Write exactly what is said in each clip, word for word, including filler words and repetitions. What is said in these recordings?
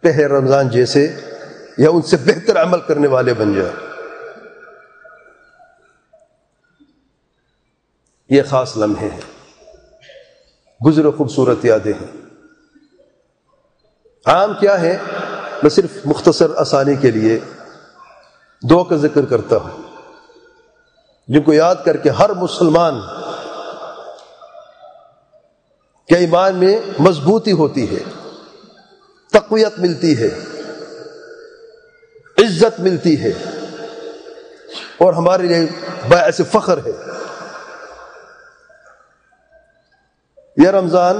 پہلے رمضان جیسے یا ان سے بہتر عمل کرنے والے بن جائیں. یہ خاص لمحے ہیں، گزرے خوبصورت یادیں ہیں. عام کیا ہے، میں صرف مختصر آسانی کے لیے دو کا ذکر کرتا ہوں جن کو یاد کر کے ہر مسلمان کے ایمان میں مضبوطی ہوتی ہے، تقویت ملتی ہے، عزت ملتی ہے، اور ہمارے لیے باعث فخر ہے. یہ رمضان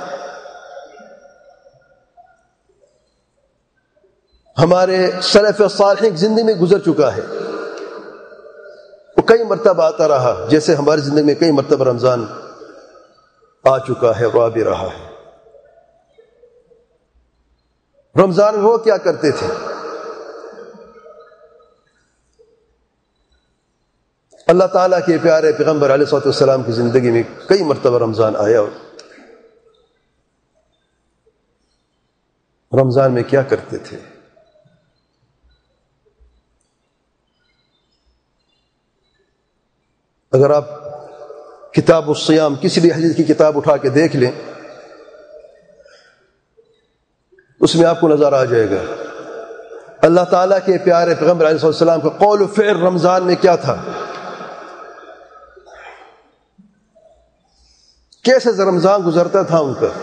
ہمارے سلف صالحین کی زندگی میں گزر چکا ہے، وہ کئی مرتبہ آتا رہا، جیسے ہماری زندگی میں کئی مرتبہ رمضان آ چکا ہے اور آ بھی رہا ہے. رمضان میں وہ کیا کرتے تھے؟ اللہ تعالیٰ کے پیارے پیغمبر علیہ الصلوۃ والسلام کی زندگی میں کئی مرتبہ رمضان آیا، اور رمضان میں کیا کرتے تھے؟ اگر آپ کتاب الصیام کسی بھی حدیث کی کتاب اٹھا کے دیکھ لیں، اس میں آپ کو نظر آ جائے گا اللہ تعالیٰ کے پیارے پیغمبر علیہ الصلوۃ والسلام کا قول و فعل رمضان میں کیا تھا، کیسے رمضان گزرتا تھا ان کا،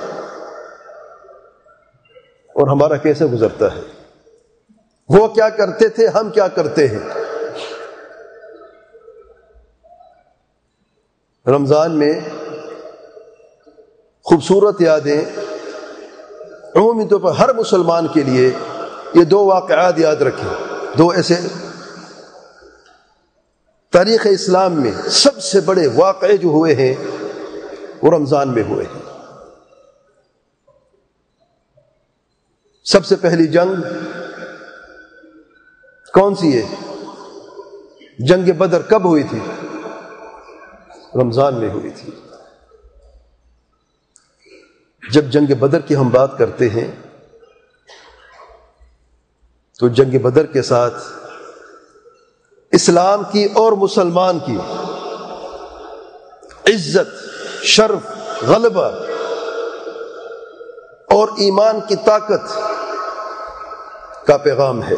اور ہمارا کیسے گزرتا ہے. وہ کیا کرتے تھے، ہم کیا کرتے ہیں. رمضان میں خوبصورت یادیں، عمومی طور پر ہر مسلمان کے لیے یہ دو واقعات یاد رکھیں. دو ایسے تاریخ اسلام میں سب سے بڑے واقعے جو ہوئے ہیں وہ رمضان میں ہوئے ہیں. سب سے پہلی جنگ کون سی ہے؟ جنگ بدر کب ہوئی تھی؟ رمضان میں ہوئی تھی. جب جنگ بدر کی ہم بات کرتے ہیں تو جنگ بدر کے ساتھ اسلام کی اور مسلمان کی عزت، شرف، غلبہ اور ایمان کی طاقت کا پیغام ہے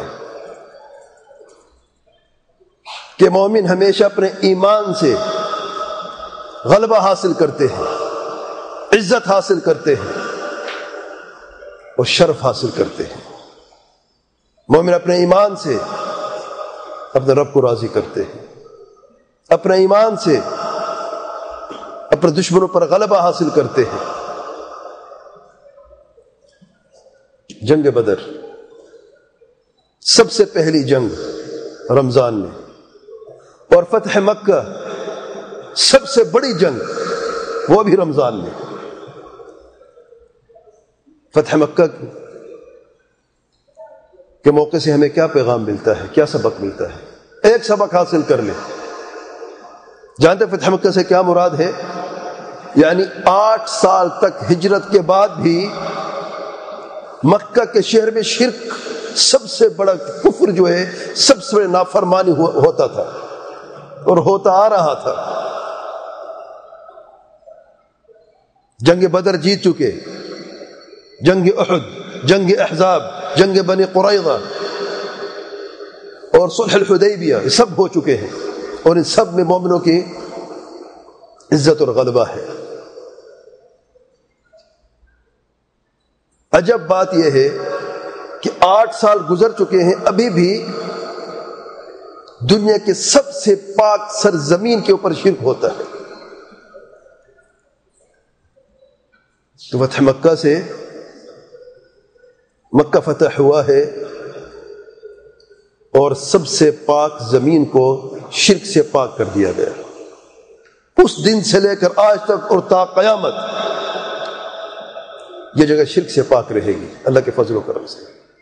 کہ مومن ہمیشہ اپنے ایمان سے غلبہ حاصل کرتے ہیں، عزت حاصل کرتے ہیں اور شرف حاصل کرتے ہیں. مومن اپنے ایمان سے اپنے رب کو راضی کرتے ہیں، اپنے ایمان سے اپنے دشمنوں پر غلبہ حاصل کرتے ہیں. جنگ بدر سب سے پہلی جنگ رمضان میں، اور فتح مکہ سب سے بڑی جنگ وہ بھی رمضان میں. فتح مکہ کے موقع سے ہمیں کیا پیغام ملتا ہے، کیا سبق ملتا ہے؟ ایک سبق حاصل کر لیں. جانتے فتح مکہ سے کیا مراد ہے؟ یعنی آٹھ سال تک ہجرت کے بعد بھی مکہ کے شہر میں شرک سب سے بڑا کفر جو ہے، سب سے بڑا نافرمانی ہوتا تھا اور ہوتا آ رہا تھا. جنگ بدر جیت چکے، جنگ احد، جنگ احزاب، جنگ بنی قریظہ اور صلح الحدیبیہ یہ سب ہو چکے ہیں، اور ان سب میں مومنوں کی عزت اور غلبہ ہے. عجب بات یہ ہے کہ آٹھ سال گزر چکے ہیں، ابھی بھی دنیا کے سب سے پاک سرزمین کے اوپر شرک ہوتا ہے. تو فتح مکہ سے مکہ فتح ہوا ہے اور سب سے پاک زمین کو شرک سے پاک کر دیا گیا. اس دن سے لے کر آج تک اور تا قیامت یہ جگہ شرک سے پاک رہے گی اللہ کے فضل و کرم سے.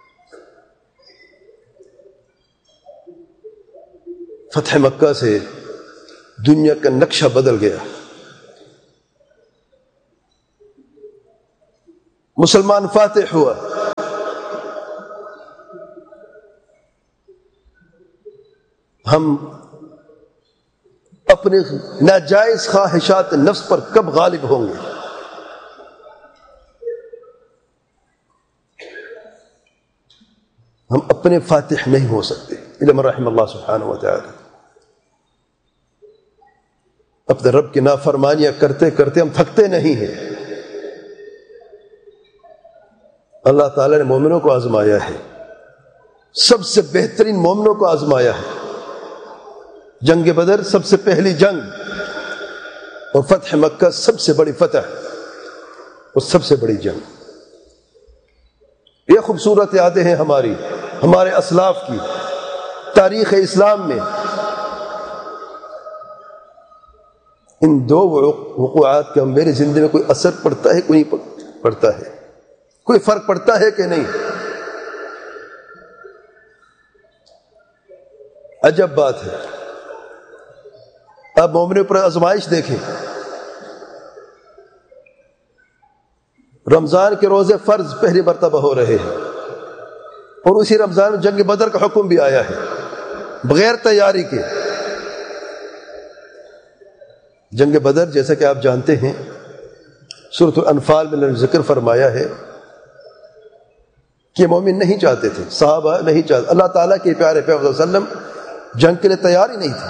فتح مکہ سے دنیا کا نقشہ بدل گیا. مسلمان فاتح ہوا، ہم اپنے ناجائز خواہشات نفس پر کب غالب ہوں گے؟ ہم اپنے فاتح نہیں ہو سکتے الا من رحم اللہ سبحانہ و تعالی۔ اپنے رب کی نافرمانیاں کرتے کرتے ہم تھکتے نہیں ہیں۔ اللہ تعالیٰ نے مومنوں کو آزمایا ہے، سب سے بہترین مومنوں کو آزمایا ہے۔ جنگ بدر سب سے پہلی جنگ، اور فتح مکہ سب سے بڑی فتح اور سب سے بڑی جنگ۔ یہ خوبصورت یادیں ہیں ہماری، ہمارے اسلاف کی تاریخ اسلام میں۔ ان دو وقوعات کا میری زندگی میں کوئی اثر پڑتا ہے، کوئی نہیں پڑتا ہے، کوئی فرق پڑتا ہے کہ نہیں؟ عجب بات ہے۔ اب مومنوں پر آزمائش دیکھیں۔ رمضان کے روزے فرض پہلی مرتبہ ہو رہے ہیں، اور اسی رمضان میں جنگ بدر کا حکم بھی آیا ہے بغیر تیاری کے۔ جنگ بدر جیسا کہ آپ جانتے ہیں سورۃ الانفال میں ذکر فرمایا ہے کہ مومن نہیں چاہتے تھے، صحابہ نہیں چاہتے، اللہ تعالیٰ کے پیارے پیغمبر صلی اللہ علیہ وسلم جنگ کے لیے تیار ہی نہیں تھے۔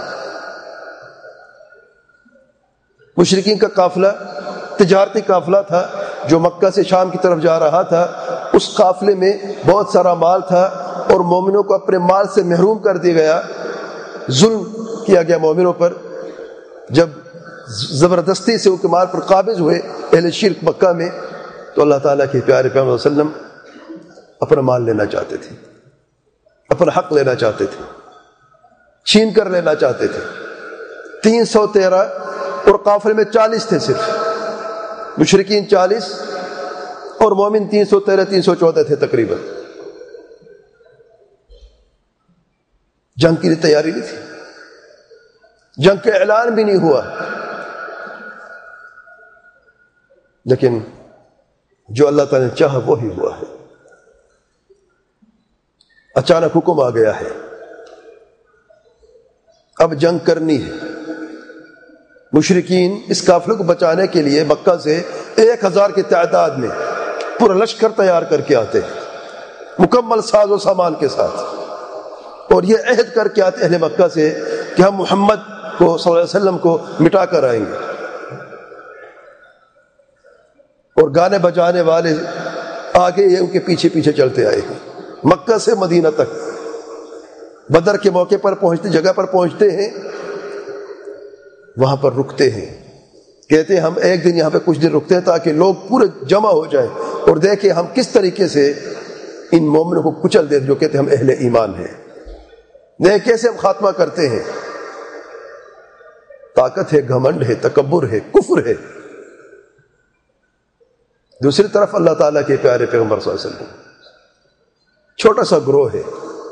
مشرکین کا قافلہ تجارتی قافلہ تھا جو مکہ سے شام کی طرف جا رہا تھا، اس قافلے میں بہت سارا مال تھا، اور مومنوں کو اپنے مال سے محروم کر دیا گیا، ظلم کیا گیا مومنوں پر۔ جب زبردستی سے ان کے مال پر قابض ہوئے اہل شرک مکہ میں، تو اللہ تعالیٰ کے پیارے پیغمبر صلی اللہ علیہ وسلم اپنا مال لینا چاہتے تھے، اپنا حق لینا چاہتے تھے، چھین کر لینا چاہتے تھے۔ تین سو تیرہ اور قافلے میں چالیس تھے، صرف مشرکین چالیس اور مومن تین سو تیرہ تین سو چودہ تھے تقریباً۔ جنگ کی تیاری نہیں تھی، جنگ کا اعلان بھی نہیں ہوا، لیکن جو اللہ تعالیٰ نے چاہا وہی ہوا ہے۔ اچانک حکم آ گیا ہے، اب جنگ کرنی ہے۔ مشرکین اس قافلے کو بچانے کے لیے مکہ سے ایک ہزار کی تعداد میں پورا لشکر تیار کر کے آتے ہیں، مکمل ساز و سامان کے ساتھ، اور یہ عہد کر کے آتے اہل مکہ سے کہ ہم محمد کو صلی اللہ علیہ وسلم کو مٹا کر آئیں گے۔ اور گانے بجانے والے آگے یہ ان کے پیچھے پیچھے چلتے آئے ہیں، مکہ سے مدینہ تک۔ بدر کے موقع پر پہنچتے جگہ پر پہنچتے ہیں، وہاں پر رکتے ہیں، کہتے ہیں ہم ایک دن یہاں پہ کچھ دن رکتے ہیں تاکہ لوگ پورے جمع ہو جائیں اور دیکھیں ہم کس طریقے سے ان مومنوں کو کچل دیں جو کہتے ہیں ہم اہل ایمان ہیں، دیکھ کیسے ہم خاتمہ کرتے ہیں۔ طاقت ہے، گھمنڈ ہے، تکبر ہے، کفر ہے۔ دوسری طرف اللہ تعالیٰ کے پیارے پیغمبر صلی اللہ علیہ وسلم، چھوٹا سا گروہ ہے،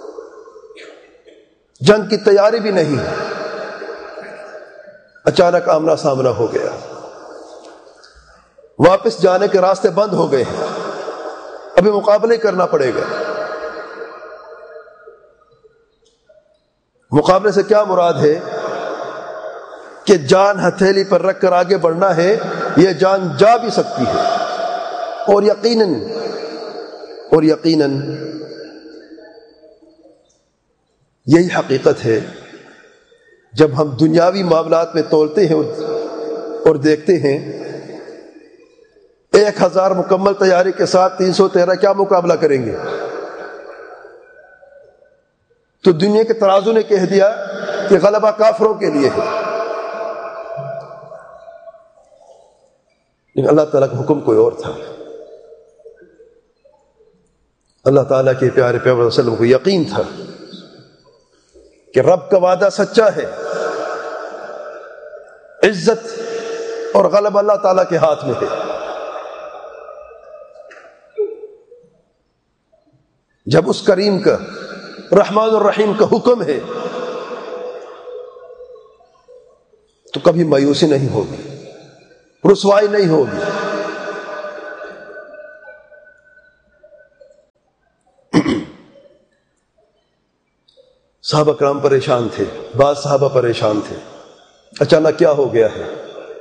جنگ کی تیاری بھی نہیں ہے، اچانک آمنا سامنا ہو گیا، واپس جانے کے راستے بند ہو گئے ہیں، ابھی مقابلے کرنا پڑے گا۔ مقابلے سے کیا مراد ہے کہ جان ہتھیلی پر رکھ کر آگے بڑھنا ہے، یہ جان جا بھی سکتی ہے، اور یقیناً اور یقیناً یہی حقیقت ہے جب ہم دنیاوی معاملات میں تولتے ہیں اور دیکھتے ہیں ایک ہزار مکمل تیاری کے ساتھ تین سو تیرہ کیا مقابلہ کریں گے؟ تو دنیا کے ترازو نے کہہ دیا کہ غلبہ کافروں کے لیے ہے، لیکن اللہ تعالیٰ کا حکم کوئی اور تھا۔ اللہ تعالیٰ کے پیارے پیغمبر صلی اللہ علیہ وسلم کو یقین تھا کہ رب کا وعدہ سچا ہے، عزت اور غلبہ اللہ تعالیٰ کے ہاتھ میں ہے۔ جب اس کریم کا رحمان الرحیم کا حکم ہے تو کبھی مایوسی نہیں ہوگی، رسوائی نہیں ہوگی۔ صحابہ کرام پریشان تھے، بعض صحابہ پریشان تھے، اچانک کیا ہو گیا ہے؟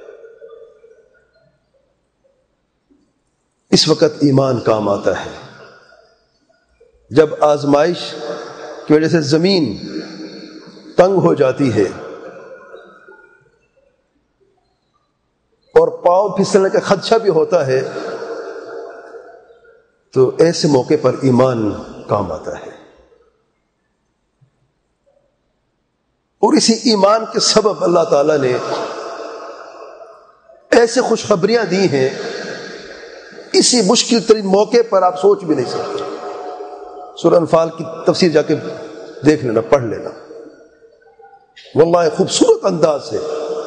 اس وقت ایمان کام آتا ہے، جب آزمائش کی وجہ سے زمین تنگ ہو جاتی ہے اور پاؤں پھسلنے کا خدشہ بھی ہوتا ہے، تو ایسے موقع پر ایمان کام آتا ہے، اور اسی ایمان کے سبب اللہ تعالیٰ نے ایسے خوشخبریاں دی ہیں، اسی مشکل ترین موقع پر آپ سوچ بھی نہیں سکتے۔ سورہ انفال کی تفسیر جا کے دیکھ لینا، پڑھ لینا، واللہ خوبصورت انداز سے۔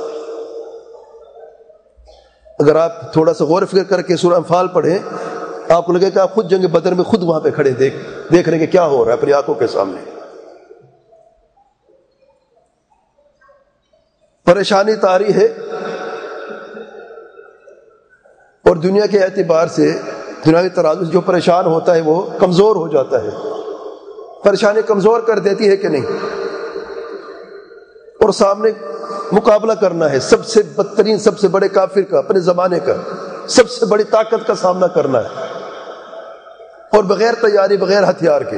اگر آپ تھوڑا سا غور و فکر کر کے سورہ انفال پڑھیں، آپ کو لگے کہ آپ خود جنگ بدر میں خود وہاں پہ کھڑے دیکھ دیکھ رہے ہیں کہ کیا ہو رہا ہے اپنی آنکھوں کے سامنے۔ پریشانی طاری ہے، اور دنیا کے اعتبار سے دنیاوی ترازو سے جو پریشان ہوتا ہے وہ کمزور ہو جاتا ہے۔ پریشانی کمزور کر دیتی ہے کہ نہیں؟ اور سامنے مقابلہ کرنا ہے سب سے بدترین، سب سے بڑے کافر کا، اپنے زمانے کا، سب سے بڑی طاقت کا سامنا کرنا ہے، اور بغیر تیاری، بغیر ہتھیار کے۔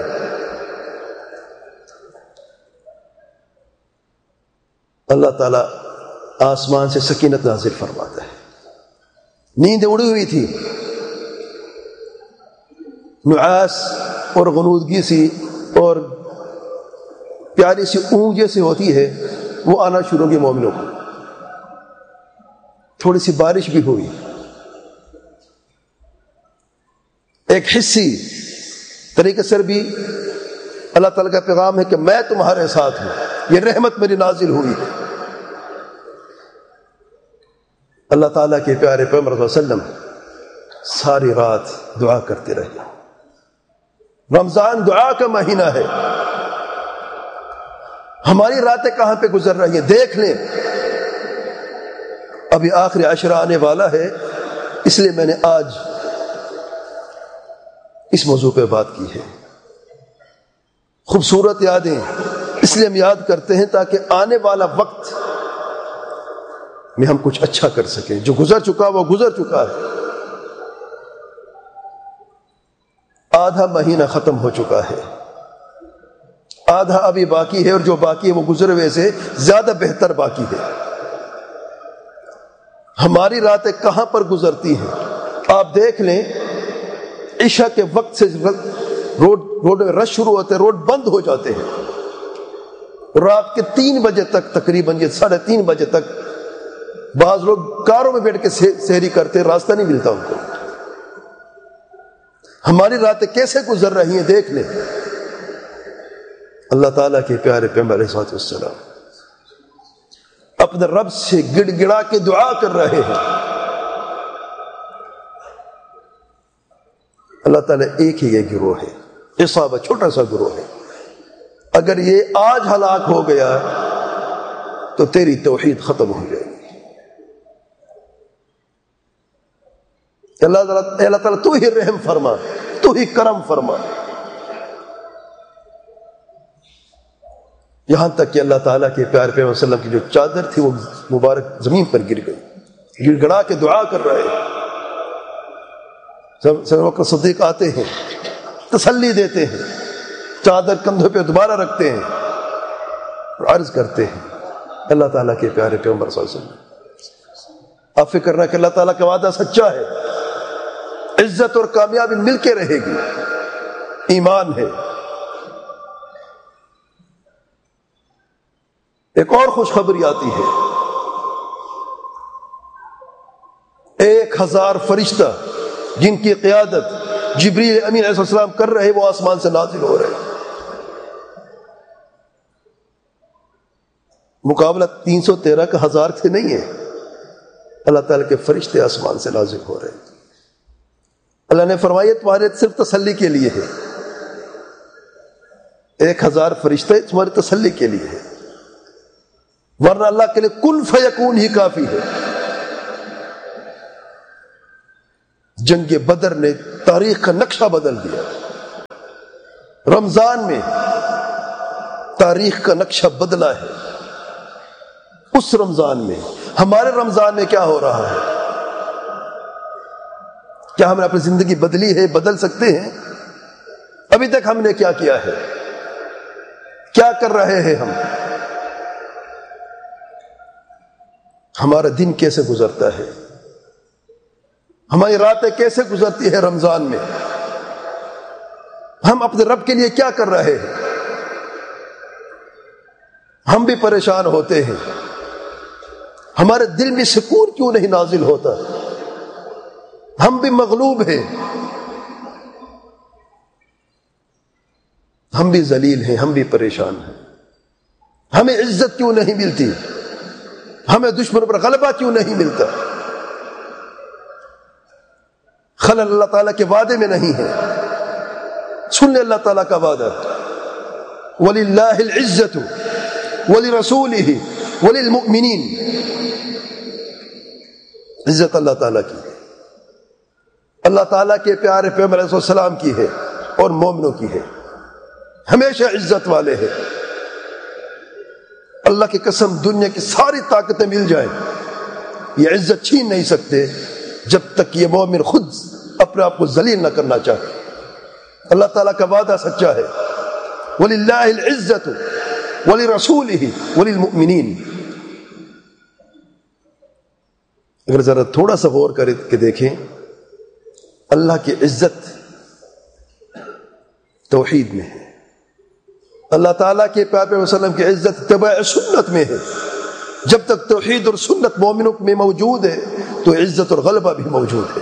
اللہ تعالیٰ آسمان سے سکینت نازل فرماتا ہے۔ نیند اڑی ہوئی تھی، نعاس اور غنودگی سی اور پیاری سی اونگ جیسی ہوتی ہے، وہ آنا شروع ہوگی مومنوں کو۔ تھوڑی سی بارش بھی ہوئی، ایک حصی طریقے سے بھی اللہ تعالیٰ کا پیغام ہے کہ میں تمہارے ساتھ ہوں، یہ رحمت میری نازل ہوئی ہے۔ اللہ تعالیٰ کے پیارے پیغمبر صلی اللہ علیہ وسلم ساری رات دعا کرتے رہے۔ رمضان دعا کا مہینہ ہے، ہماری راتیں کہاں پہ گزر رہی ہیں دیکھ لیں۔ ابھی آخری عشرہ آنے والا ہے، اس لیے میں نے آج اس موضوع پہ بات کی ہے۔ خوبصورت یادیں اس لیے ہم یاد کرتے ہیں تاکہ آنے والا وقت میں ہم کچھ اچھا کر سکیں۔ جو گزر چکا وہ گزر چکا ہے، آدھا مہینہ ختم ہو چکا ہے، آدھا ابھی باقی ہے، اور جو باقی ہے وہ گزرے ہوئے سے زیادہ بہتر باقی ہے۔ ہماری راتیں کہاں پر گزرتی ہیں آپ دیکھ لیں۔ عشاء کے وقت سے روڈ روڈ میں رش شروع ہوتے ہیں، روڈ بند ہو جاتے ہیں، رات کے تین بجے تک، تقریباً یہ ساڑھے تین بجے تک بعض لوگ کاروں میں بیٹھ کے سحری کرتے، راستہ نہیں ملتا ان کو۔ ہماری راتیں کیسے گزر رہی ہیں دیکھ لیں۔ اللہ تعالیٰ کے پیارے پیغمبر علیہ الصلوۃ والسلام اپنے رب سے گڑ گڑا کے دعا کر رہے ہیں۔ اللہ تعالیٰ ایک ہی یہ گروہ ہے، عصابہ، چھوٹا سا گروہ ہے، اگر یہ آج ہلاک ہو گیا تو تیری توحید ختم ہو جائے گی۔ اللہ تعالیٰ اللہ تعالیٰ تو ہی رحم فرما، تو ہی کرم فرما۔ یہاں تک کہ اللہ تعالیٰ کے پیارے پیغمبر صلی اللہ علیہ وسلم کی جو چادر تھی وہ مبارک زمین پر گر گئی، گڑ گڑا کے دعا کر رہے ہیں۔ سب وقت صدیق آتے ہیں، تسلی دیتے ہیں، چادر کندھوں پہ دوبارہ رکھتے ہیں اور عرض کرتے ہیں اللہ تعالیٰ کے پیارے پیغمبر صلی اللہ علیہ وسلم، آپ فکر کرنا کہ اللہ تعالیٰ کا وعدہ سچا ہے، عزت اور کامیابی مل کے رہے گی، ایمان ہے۔ ایک اور خوشخبری آتی ہے، ایک ہزار فرشتہ جن کی قیادت جبریل امین علیہ السلام کر رہے وہ آسمان سے نازل ہو رہے۔ مقابلہ تین سو تیرہ کا ہزار سے نہیں ہے، اللہ تعالیٰ کے فرشتے آسمان سے نازل ہو رہے۔ اللہ نے فرمایا تمہارے صرف تسلی کے لیے ہے، ایک ہزار فرشتے تمہاری تسلی کے لیے ہے، ورنہ اللہ کے لیے کن فیکون ہی کافی ہے۔ جنگ بدر نے تاریخ کا نقشہ بدل دیا۔ رمضان میں تاریخ کا نقشہ بدلا ہے اس رمضان میں. ہمارے رمضان میں کیا ہو رہا ہے؟ کیا ہم نے اپنی زندگی بدلی ہے؟ بدل سکتے ہیں؟ ابھی تک ہم نے کیا کیا ہے؟ کیا کر رہے ہیں ہم؟ ہمارا دن کیسے گزرتا ہے؟ ہماری راتیں کیسے گزرتی ہے رمضان میں؟ ہم اپنے رب کے لیے کیا کر رہے ہیں؟ ہم بھی پریشان ہوتے ہیں. ہمارے دل میں سکون کیوں نہیں نازل ہوتا؟ ہم بھی مغلوب ہیں، ہم بھی ذلیل ہیں، ہم بھی پریشان ہیں. ہمیں عزت کیوں نہیں ملتی؟ ہمیں دشمن پر غلبہ کیوں نہیں ملتا؟ خلل اللہ تعالیٰ کے وعدے میں نہیں ہے. سن لے اللہ تعالیٰ کا وعدہ، وَلِلَّهِ الْعِزَّةُ وَلِرَسُولِهِ وَلِلْمُؤْمِنِينَ. عزت اللہ تعالیٰ کی ہے، اللہ تعالیٰ کے پیارے پیغمبر علیہ السلام کی ہے اور مومنوں کی ہے. ہمیشہ عزت والے ہیں. اللہ کی قسم دنیا کی ساری طاقتیں مل جائیں، یہ عزت چھین نہیں سکتے جب تک یہ مومن خود اپنے آپ کو ذلیل نہ کرنا چاہے. اللہ تعالیٰ کا وعدہ سچا ہے، وَلِلَّهِ الْعِزَّةُ وَلِرَسُولِهِ وَلِلْمُؤْمِنِينَ. اگر ذرا تھوڑا سا غور کر کے دیکھیں، اللہ کی عزت توحید میں ہے. اللہ تعالیٰ کے پیارے پیغمبر صلی اللہ علیہ وسلم کی عزت اتباع سنت میں ہے. جب تک توحید اور سنت مومنوں میں موجود ہے تو عزت اور غلبہ بھی موجود ہے.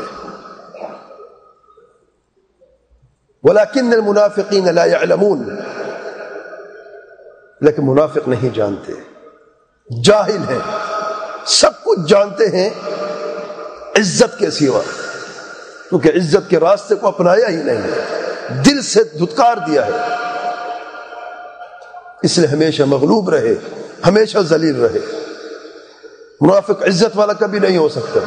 وَلَكِنَّ الْمُنَافِقِينَ لَا يَعْلَمُونَ. لیکن منافق نہیں جانتے، جاہل ہیں، سب کچھ جانتے ہیں عزت کے سوا، کیونکہ عزت کے راستے کو اپنایا ہی نہیں ہے، دل سے دھتکار دیا ہے. اس لیے ہمیشہ مغلوب رہے، ہمیشہ ذلیل رہے. منافق عزت والا کبھی نہیں ہو سکتا.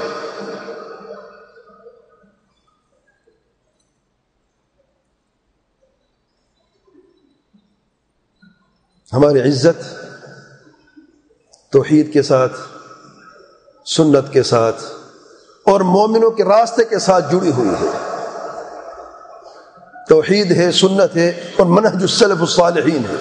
ہماری عزت توحید کے ساتھ، سنت کے ساتھ اور مومنوں کے راستے کے ساتھ جڑی ہوئی ہے. توحید ہے، سنت ہے اور منہج السلف الصالحین ہے.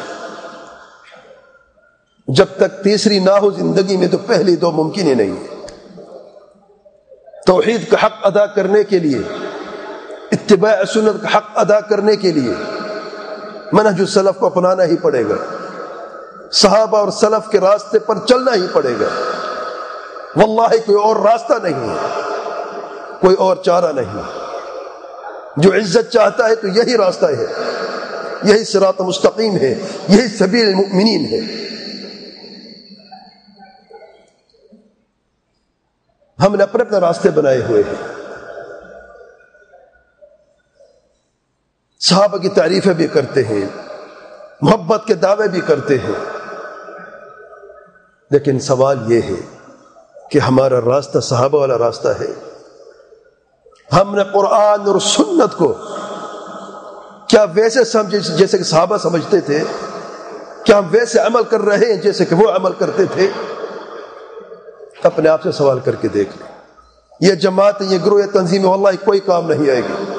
جب تک تیسری نہ ہو زندگی میں تو پہلی دو ممکن ہی نہیں ہے. توحید کا حق ادا کرنے کے لیے، اتباع سنت کا حق ادا کرنے کے لیے منہج السلف کو اپنانا ہی پڑے گا، صحابہ اور سلف کے راستے پر چلنا ہی پڑے گا. واللہ کوئی اور راستہ نہیں ہے، کوئی اور چارہ نہیں. جو عزت چاہتا ہے تو یہی راستہ ہے، یہی صراط مستقیم ہے، یہی سبیل المؤمنین ہے. ہم نے اپنے اپنے راستے بنائے ہوئے ہیں. صحابہ کی تعریفیں بھی کرتے ہیں، محبت کے دعوے بھی کرتے ہیں، لیکن سوال یہ ہے کہ ہمارا راستہ صحابہ والا راستہ ہے؟ ہم نے قرآن اور سنت کو کیا ویسے سمجھے جیسے کہ صحابہ سمجھتے تھے؟ کیا ہم ویسے عمل کر رہے ہیں جیسے کہ وہ عمل کرتے تھے؟ اپنے آپ سے سوال کر کے دیکھ لیں. یہ جماعت، یہ گروہ، یہ تنظیم واللہ کوئی کام نہیں آئے گی،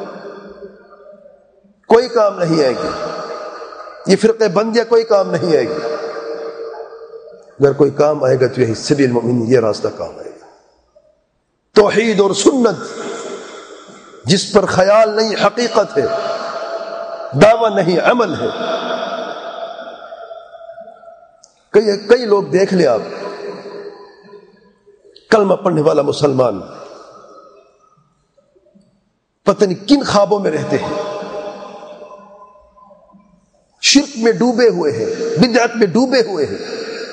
کوئی کام نہیں آئے گی. یہ فرقے بندیاں کوئی کام نہیں آئے گی. اگر کوئی کام آئے گا تو یہی سبیل المؤمنین، یہ راستہ کام آئے گا. توحید اور سنت جس پر خیال نہیں حقیقت ہے، دعویٰ نہیں عمل ہے. کئی کئی لوگ دیکھ لیں آپ، کلمہ پڑھنے والا مسلمان پتہ نہیں کن خوابوں میں رہتے ہیں، شرک میں ڈوبے ہوئے ہیں، بدعت میں ڈوبے ہوئے ہیں،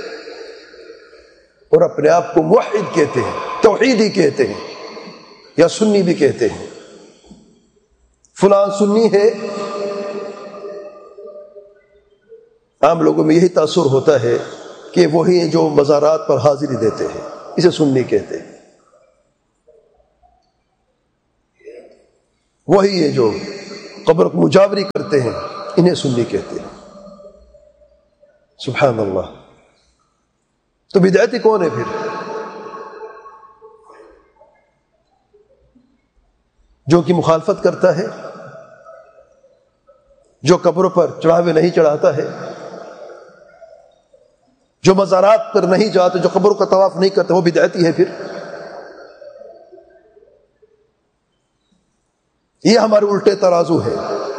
اور اپنے آپ کو موحد کہتے ہیں، توحیدی کہتے ہیں، یا سنی بھی کہتے ہیں. فلان سنی ہے. عام لوگوں میں یہی تاثر ہوتا ہے کہ وہی ہیں جو مزارات پر حاضری دیتے ہیں، اسے سنی کہتے ہیں. وہی ہے جو قبر کو مجاوری کرتے ہیں، انہیں سنی کہتے ہیں. سبحان اللہ. تو بدعتی کون ہے پھر؟ جو کی مخالفت کرتا ہے، جو قبروں پر چڑھاوے نہیں چڑھاتا ہے، جو مزارات پر نہیں جاتے، جو قبروں کا طواف نہیں کرتے، وہ بدعتی ہے پھر. یہ ہمارے الٹے ترازو ہے.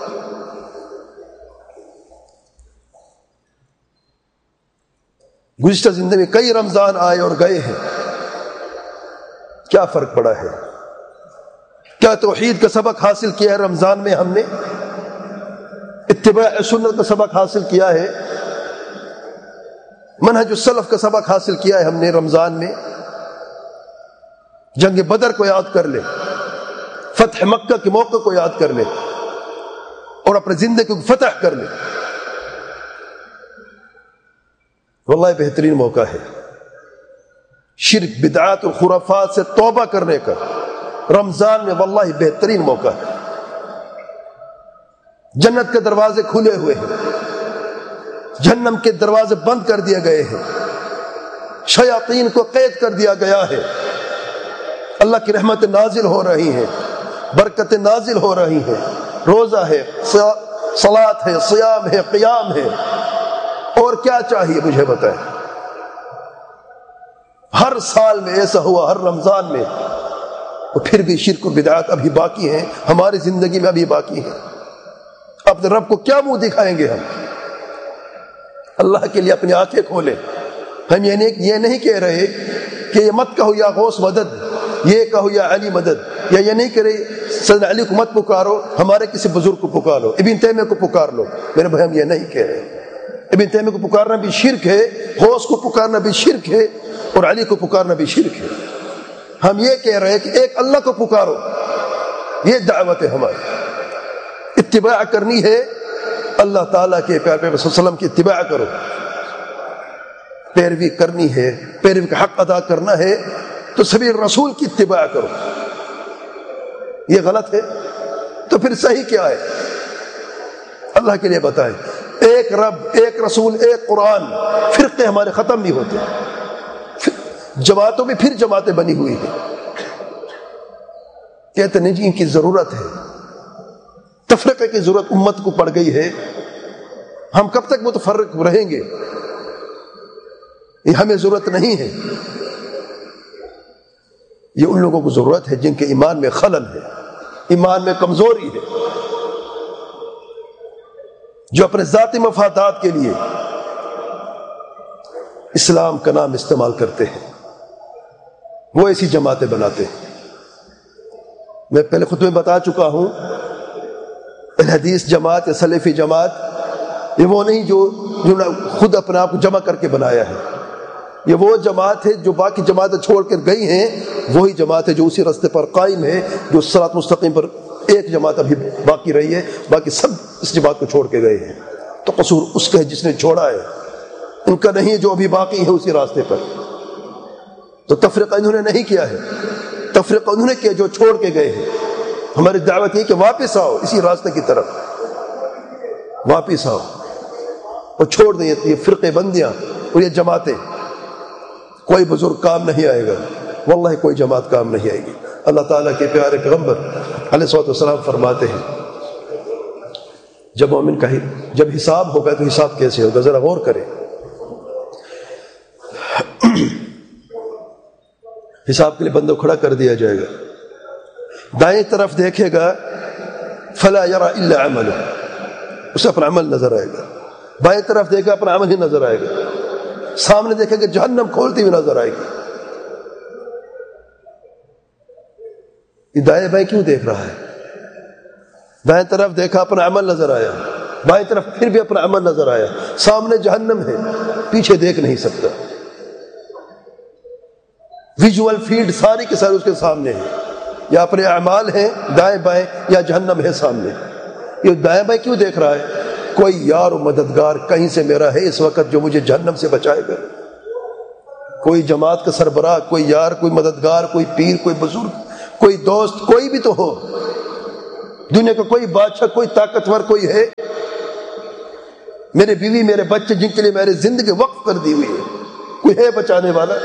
گزشتہ زندگی میں کئی رمضان آئے اور گئے ہیں، کیا فرق پڑا ہے؟ کیا توحید کا سبق حاصل کیا ہے رمضان میں ہم نے؟ اتباع سنت کا سبق حاصل کیا ہے؟ منہج السلف کا سبق حاصل کیا ہے ہم نے رمضان میں؟ جنگ بدر کو یاد کر لے، فتح مکہ کے موقع کو یاد کر لے اور اپنے زندگی کو فتح کر لے. واللہ بہترین موقع ہے شرک، بدعات اور خرافات سے توبہ کرنے کا. رمضان میں واللہ بہترین موقع ہے. جنت کے دروازے کھلے ہوئے ہیں، جہنم کے دروازے بند کر دیے گئے ہیں، شیاطین کو قید کر دیا گیا ہے. اللہ کی رحمت نازل ہو رہی ہیں، برکتیں نازل ہو رہی ہیں. روزہ ہے، صلاۃ ہے، صیام ہے، قیام ہے. اور کیا چاہیے مجھے بتائیں؟ ہر سال میں ایسا ہوا، ہر رمضان میں. اور پھر بھی شرک و بدعات ابھی باقی ہیں، ہماری زندگی میں ابھی باقی ہیں. اپنے رب کو کیا منہ دکھائیں گے ہم؟ اللہ کے لیے اپنی آنکھیں کھولیں. ہم یہ نہیں یہ نہیں کہہ رہے کہ یہ مت کہو یا غوث مدد، یہ کہو یا علی مدد، یا یہ نہیں کہہ رہے سیدنا علی کو مت پکارو، ہمارے کسی بزرگ کو پکارو، ابن تیمیہ کو پکار لو. میرے بھائی ہم یہ نہیں کہہ رہے. ابن تیمیہ کو پکارنا بھی شرک ہے، غوث کو پکارنا بھی شرک ہے، اور علی کو پکارنا بھی شرک ہے. ہم یہ کہہ رہے ہیں کہ ایک اللہ کو پکارو. یہ دعوت ہے ہماری. اتباع کرنی ہے اللہ تعالیٰ کے پیارے پیغمبر صلی اللہ علیہ وسلم کی اتباع کرو. پیروی کرنی ہے، پیروی کا حق ادا کرنا ہے تو سبھی رسول کی اتباع کرو. یہ غلط ہے تو پھر صحیح کیا ہے؟ اللہ کے لیے بتائیں. ایک رب، ایک رسول، ایک قرآن. فرقے ہمارے ختم نہیں ہوتے. جماعتوں میں پھر جماعتیں بنی ہوئی ہیں. کہتے نہیں جی ان کی ضرورت ہے، تفرقے کی ضرورت امت کو پڑ گئی ہے. ہم کب تک متفرق رہیں گے؟ یہ ہمیں ضرورت نہیں ہے. یہ ان لوگوں کو ضرورت ہے جن کے ایمان میں خلل ہے، ایمان میں کمزوری ہے، جو اپنے ذاتی مفادات کے لیے اسلام کا نام استعمال کرتے ہیں. وہ ایسی جماعتیں بناتے ہیں. میں پہلے خطبے میں بتا چکا ہوں، حدیث جماعت یا سلفی جماعت یہ وہ نہیں جو جنہوں نے خود اپنے آپ کو جمع کر کے بنایا ہے. یہ وہ جماعت ہے جو باقی جماعتیں چھوڑ کر گئی ہیں، وہی جماعت ہے جو اسی راستے پر قائم ہے، جو صراط مستقیم پر ایک جماعت ابھی باقی رہی ہے، باقی سب اس جماعت کو چھوڑ کے گئے ہیں. تو قصور اس کا ہے جس نے چھوڑا ہے، ان کا نہیں جو ابھی باقی ہے اسی راستے پر. تو تفریقہ انہوں نے نہیں کیا ہے، تفریقہ انہوں نے کیا جو چھوڑ کے گئے ہیں. ہماری دعوت یہ کہ واپس آؤ اسی راستے کی طرف، واپس آؤ اور چھوڑ دیں یہ فرقے بندیاں اور یہ جماعتیں. کوئی بزرگ کام نہیں آئے گا، واللہ کوئی جماعت کام نہیں آئے گی. اللہ تعالیٰ کے پیارے پیغمبر علیہ الصلوۃ والسلام فرماتے ہیں جب مومن کا جب حساب ہوگا تو حساب کیسے ہوگا؟ ذرا غور کریں. حساب کے لیے بندہ کھڑا کر دیا جائے گا. دائیں طرف دیکھے گا فلا یرا الا عملہ، اسے اپنا عمل نظر آئے گا. بائیں طرف دیکھے گا اپنا عمل ہی نظر آئے گا. سامنے دیکھے گا جہنم کھولتی ہوئی نظر آئے گی. یہ دائیں بائیں کیوں دیکھ رہا ہے؟ دائیں طرف دیکھا اپنا عمل نظر آیا، بائیں طرف پھر بھی اپنا عمل نظر آیا. سامنے جہنم ہے، پیچھے دیکھ نہیں سکتا. ویژول فیلڈ ساری کے سارے اس کے سامنے ہے. یا اپنے اعمال ہیں دائیں بائیں یا جہنم ہے سامنے. یہ دائیں بائیں کیوں دیکھ رہا ہے؟ کوئی یار و مددگار کہیں سے میرا ہے اس وقت جو مجھے جہنم سے بچائے گا. کوئی جماعت کا سربراہ، کوئی یار، کوئی مددگار، کوئی پیر، کوئی بزرگ، کوئی دوست، کوئی بھی تو ہو. دنیا کا کوئی بادشاہ، کوئی طاقتور کوئی ہے میرے بیوی میرے بچے جن کے لیے میری زندگی وقف کر دی ہوئی ہے، کوئی ہے بچانے والا؟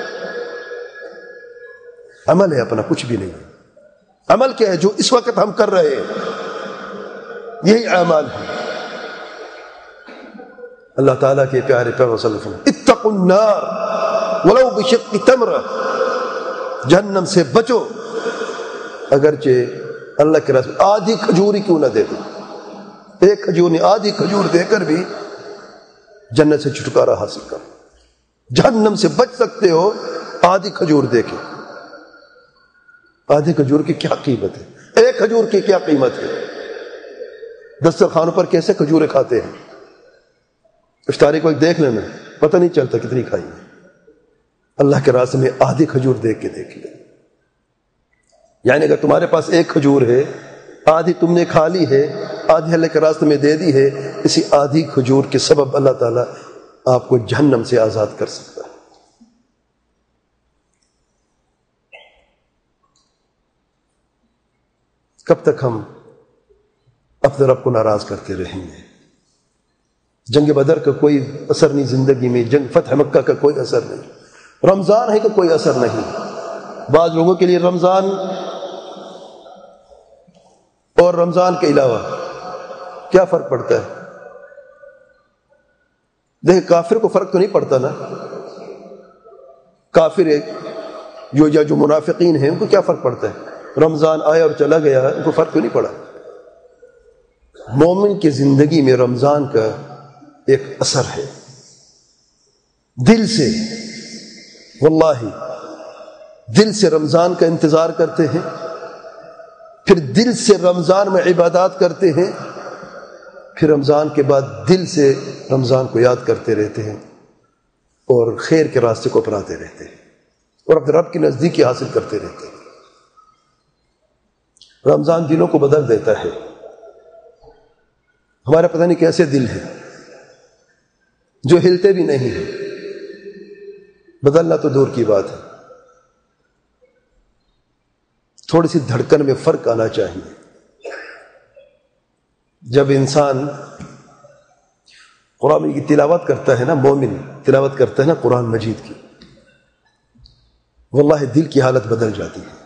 عمل ہے اپنا، کچھ بھی نہیں ہے۔ عمل کیا ہے؟ جو اس وقت ہم کر رہے ہیں یہی اعمال ہے۔ اللہ تعالیٰ کے پیارے پیغمبر صلی اللہ علیہ وسلم اتقوا النار ولو بشق تمرہ، جہنم سے بچو اگرچہ اللہ کے رسول آدھی کھجور ہی کیوں نہ دے دو، ایک کھجور نہیں آدھی کھجور دے کر بھی جنت سے چھٹکارا حاصل کرو۔ جہنم سے بچ سکتے ہو آدھی کھجور دے کے۔ آدھی کھجور کی کیا قیمت ہے؟ ایک کھجور کی کیا قیمت ہے؟ دسترخوانوں پر کیسے کھجوریں کھاتے ہیں، افطاری کو ایک دیکھ لینا، پتہ نہیں چلتا کتنی کھائی ہے۔ اللہ کے راستے میں آدھی کھجور دیکھ کے دیکھ لیں، یعنی اگر تمہارے پاس ایک کھجور ہے، آدھی تم نے کھا لی ہے، آدھی اللہ کے راستے میں دے دی ہے، اسی آدھی کھجور کے سبب اللہ تعالیٰ آپ کو جہنم سے آزاد کر سکتا ہے۔ کب تک ہم اپنے رب کو ناراض کرتے رہیں گے؟ جنگ بدر کا کوئی اثر نہیں زندگی میں، جنگ فتح مکہ کا کوئی اثر نہیں، رمضان ہے کا کوئی اثر نہیں۔ بعض لوگوں کے لیے رمضان اور رمضان کے علاوہ کیا فرق پڑتا ہے؟ دیکھیں کافر کو فرق تو نہیں پڑتا نا، کافر ایک جو یا جو منافقین ہیں ان کو کیا فرق پڑتا ہے؟ رمضان آیا اور چلا گیا، ان کو فرق تو نہیں پڑا۔ مومن کی زندگی میں رمضان کا ایک اثر ہے، دل سے، واللہ دل سے رمضان کا انتظار کرتے ہیں، پھر دل سے رمضان میں عبادات کرتے ہیں، پھر رمضان کے بعد دل سے رمضان کو یاد کرتے رہتے ہیں اور خیر کے راستے کو اپناتے رہتے ہیں اور اپنے رب کی نزدیکی حاصل کرتے رہتے ہیں۔ رمضان دلوں کو بدل دیتا ہے۔ ہمارا پتہ نہیں کیسے دل ہے جو ہلتے بھی نہیں ہیں، بدلنا تو دور کی بات ہے، تھوڑی سی دھڑکن میں فرق آنا چاہیے۔ جب انسان قرآن کی تلاوت کرتا ہے نا، مومن تلاوت کرتا ہے نا قرآن مجید کی، واللہ دل کی حالت بدل جاتی ہے۔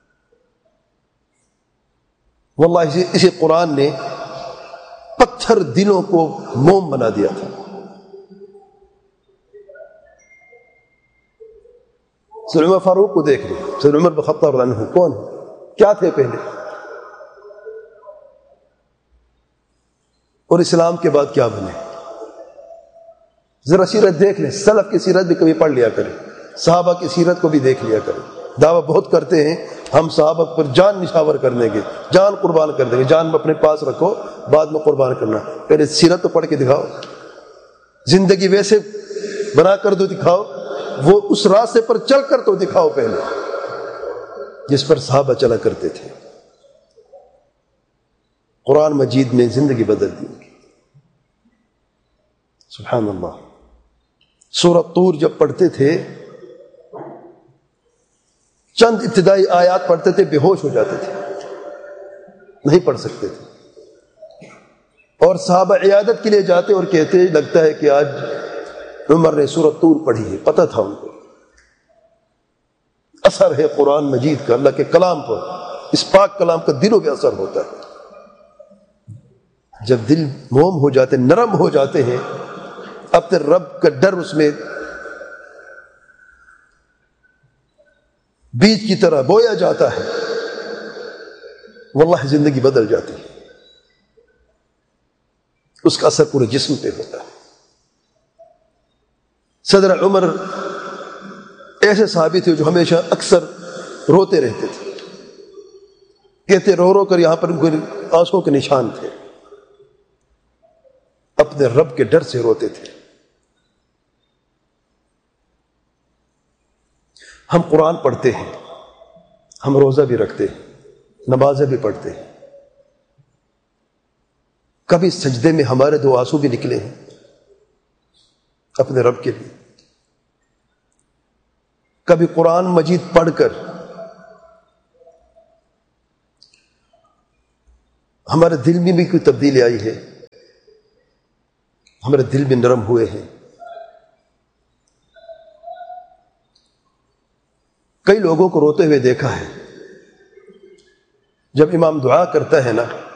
واللہ اسی, اسی قرآن نے پتھر دلوں کو موم بنا دیا تھا۔ سیدنا عمر فاروق کو دیکھ لیں، سیدنا عمر بن خطاب رضی اللہ عنہ کون کیا تھے پہلے، اور اسلام کے بعد کیا بنے؟ ذرا سیرت دیکھ لیں، سلف کی سیرت بھی کبھی پڑھ لیا کریں، صحابہ کی سیرت کو بھی دیکھ لیا کریں۔ دعویٰ بہت کرتے ہیں ہم صحابہ پر جان نشاور کر دیں گے، جان قربان کر دیں گے، جان اپنے پاس رکھو بعد میں قربان کرنا، پہلے سیرت تو پڑھ کے دکھاؤ، زندگی ویسے بنا کر دو دکھاؤ، وہ اس راستے پر چل کر تو دکھاؤ پہلے جس پر صحابہ چلا کرتے تھے۔ قرآن مجید نے زندگی بدل دی۔ سبحان اللہ، سورہ طور جب پڑھتے تھے چند ابتدائی آیات پڑھتے تھے، بے ہوش ہو جاتے تھے، نہیں پڑھ سکتے تھے، اور صحابہ عیادت کے لیے جاتے اور کہتے لگتا ہے کہ آج عمر نے سورہ طور پڑھی ہے، پتہ تھا ان کو۔ اثر ہے قرآن مجید کا، اللہ کے کلام پر، اس پاک کلام کا دلوں پہ اثر ہوتا ہے۔ جب دل موم ہو جاتے، نرم ہو جاتے ہیں، اپنے رب کا ڈر اس میں بیج کی طرح بویا جاتا ہے، واللہ زندگی بدل جاتی ہے، اس کا اثر پورے جسم پہ ہوتا ہے۔ صدر عمر ایسے صحابی تھے جو ہمیشہ اکثر روتے رہتے تھے، کہتے رو رو کر یہاں پر آنسوں کے نشان تھے، اپنے رب کے ڈر سے روتے تھے۔ ہم قرآن پڑھتے ہیں، ہم روزہ بھی رکھتے ہیں، نمازیں بھی پڑھتے ہیں، کبھی سجدے میں ہمارے دو آنسو بھی نکلے ہیں اپنے رب کے لیے؟ کبھی قرآن مجید پڑھ کر ہمارے دل میں بھی کوئی تبدیلی آئی ہے؟ ہمارے دل بھی نرم ہوئے ہیں. کئی لوگوں کو روتے ہوئے دیکھا ہے. جب امام دعا کرتا ہے نا